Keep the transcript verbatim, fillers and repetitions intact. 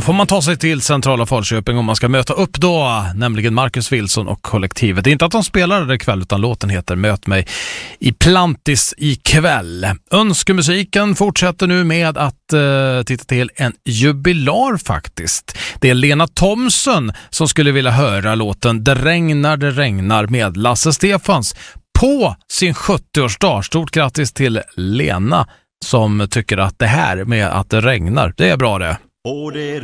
får man ta sig till centrala Falköping om man ska möta upp då, nämligen Marcus Wilson och kollektivet. Det är inte att de spelar där ikväll, utan låten heter Möt mig i Plantis ikväll. Önskemusiken fortsätter nu med att uh, titta till en jubilar faktiskt. Det är Lena Thomsen som skulle vilja höra låten Det regnar, det regnar med Lasse Stefans på sin sjuttioårsdag. Stort grattis till Lena som tycker att det här med att det regnar, det är bra det. Och det